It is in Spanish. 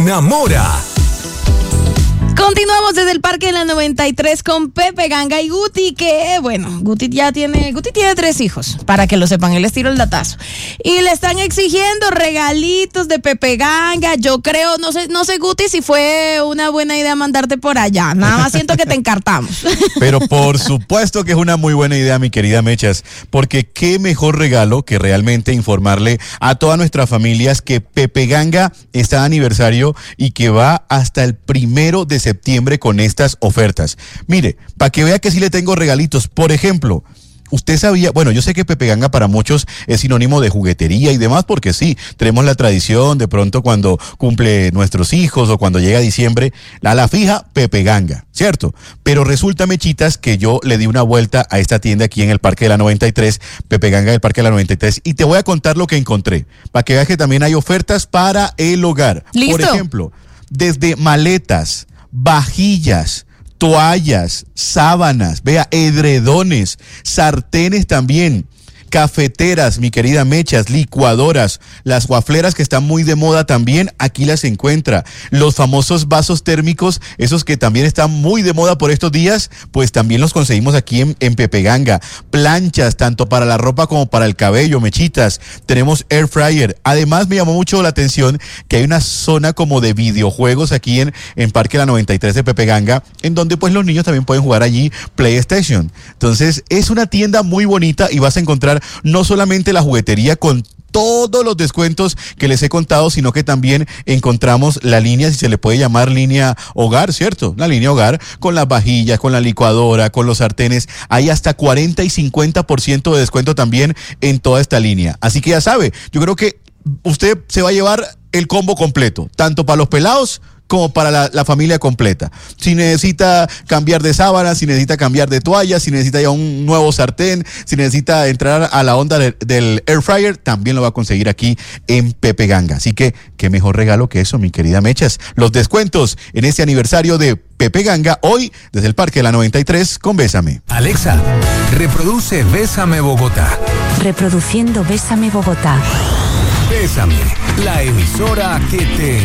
enamora. Continuamos desde el Parque de la 93 con Pepe Ganga y Guti, que bueno, Guti tiene 3 hijos, para que lo sepan, él les tiro el datazo. Y le están exigiendo regalitos de Pepe Ganga. Yo creo, no sé Guti, si fue una buena idea mandarte por allá. Nada más siento que te encartamos. Pero por supuesto que es una muy buena idea, mi querida Mechas, porque qué mejor regalo que realmente informarle a todas nuestras familias que Pepe Ganga está de aniversario y que va hasta el 1 de septiembre con estas ofertas. Mire, para que vea que sí le tengo regalitos. Por ejemplo, usted sabía, bueno, yo sé que Pepe Ganga para muchos es sinónimo de juguetería y demás, porque sí, tenemos la tradición de pronto cuando cumple nuestros hijos o cuando llega diciembre, a la fija, Pepe Ganga, ¿cierto? Pero resulta, Mechitas, que yo le di una vuelta a esta tienda aquí en el Parque de la 93, Pepe Ganga del Parque de la 93, y te voy a contar lo que encontré, para que veas que también hay ofertas para el hogar. ¿Listo? Por ejemplo, desde maletas, vajillas, toallas, sábanas, vea, edredones, sartenes también, cafeteras, mi querida Mechas, licuadoras, las guafleras que están muy de moda también, aquí las encuentra. Los famosos vasos térmicos, esos que también están muy de moda por estos días, pues también los conseguimos aquí en Pepe Ganga. Planchas, tanto para la ropa como para el cabello, Mechitas. Tenemos air fryer. Además, me llamó mucho la atención que hay una zona como de videojuegos aquí en Parque La 93 de Pepe Ganga, en donde pues los niños también pueden jugar allí PlayStation. Entonces, es una tienda muy bonita y vas a encontrar no solamente la juguetería con todos los descuentos que les he contado, sino que también encontramos la línea, si se le puede llamar línea hogar, ¿cierto? La línea hogar con las vajillas, con la licuadora, con los sartenes. Hay hasta 40 y 50% de descuento también en toda esta línea. Así que ya sabe, yo creo que usted se va a llevar el combo completo, tanto para los pelados como para la familia completa. Si necesita cambiar de sábanas, si necesita cambiar de toallas, si necesita ya un nuevo sartén, si necesita entrar a la onda del air fryer, también lo va a conseguir aquí en Pepe Ganga. Así que, qué mejor regalo que eso, mi querida Mechas. Los descuentos en este aniversario de Pepe Ganga, hoy desde el Parque de la 93 con Bésame. Alexa, reproduce Bésame Bogotá. Reproduciendo Bésame Bogotá. Bésame, la emisora que te